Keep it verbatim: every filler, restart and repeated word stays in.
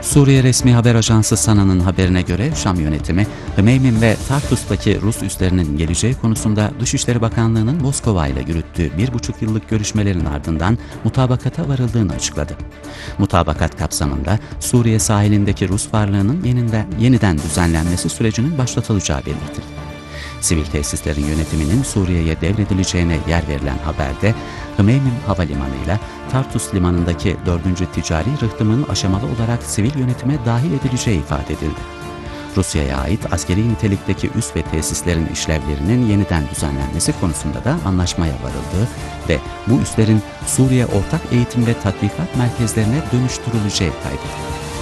Suriye resmi haber ajansı SANA'nın haberine göre Şam yönetimi, Hmeymim ve Tartus'taki Rus üslerinin geleceği konusunda Dışişleri Bakanlığı'nın Moskova ile yürüttüğü bir buçuk yıllık görüşmelerin ardından mutabakata varıldığını açıkladı. Mutabakat kapsamında Suriye sahilindeki Rus varlığının yeniden, yeniden düzenlenmesi sürecinin başlatılacağı belirtildi. Sivil tesislerin yönetiminin Suriye'ye devredileceğine yer verilen haberde, Hmeymim Havalimanı ile Tartus Limanı'ndaki dördüncü ticari rıhtımın aşamalı olarak sivil yönetime dahil edileceği ifade edildi. Rusya'ya ait askeri nitelikteki üs ve tesislerin işlevlerinin yeniden düzenlenmesi konusunda da anlaşmaya varıldığı ve bu üslerin Suriye Ortak Eğitim ve Tatbikat Merkezlerine dönüştürüleceği kaydedildi.